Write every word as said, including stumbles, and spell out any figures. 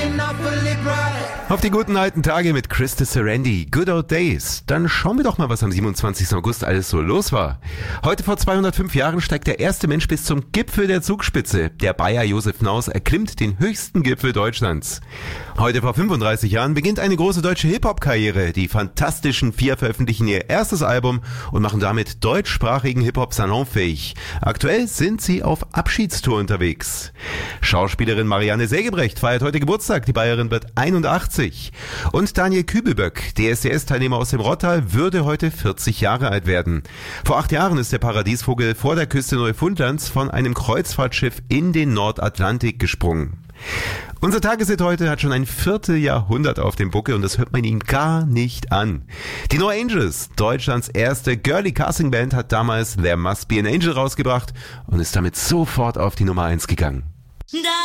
Auf die guten alten Tage mit Krista Serendi, Good Old Days. Dann schauen wir doch mal, was am siebenundzwanzigsten August alles so los war. Heute vor zweihundertfünf Jahren steigt der erste Mensch bis zum Gipfel der Zugspitze. Der Bayer Josef Naus erklimmt den höchsten Gipfel Deutschlands. Heute vor fünfunddreißig Jahren beginnt eine große deutsche Hip-Hop-Karriere. Die Fantastischen Vier veröffentlichen ihr erstes Album und machen damit deutschsprachigen Hip-Hop salonfähig. Aktuell sind sie auf Abschiedstour unterwegs. Schauspielerin Marianne Sägebrecht feiert heute Geburtstag. Die Bayerin wird einundachtzig. Und Daniel Kübelböck, D S D S-Teilnehmer aus dem Rottal, würde heute vierzig Jahre alt werden. Vor acht Jahren ist der Paradiesvogel vor der Küste Neufundlands von einem Kreuzfahrtschiff in den Nordatlantik gesprungen. Unser Tageshit heute hat schon ein Vierteljahrhundert auf dem Buckel und das hört man ihm gar nicht an. Die No Angels, Deutschlands erste Girly Casting Band, hat damals There Must Be an Angel rausgebracht und ist damit sofort auf die Nummer eins gegangen.